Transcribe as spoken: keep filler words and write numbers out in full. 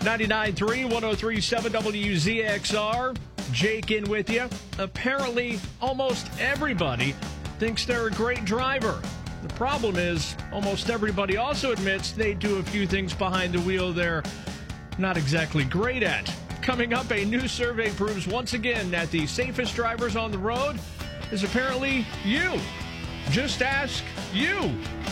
ninety-nine point three, one oh three point seven W Z X R. Jake in with you. Apparently, almost everybody thinks they're a great driver. The problem is, almost everybody also admits they do a few things behind the wheel they're not exactly great at. Coming up, a new survey proves once again that the safest drivers on the road is apparently you. Just ask you.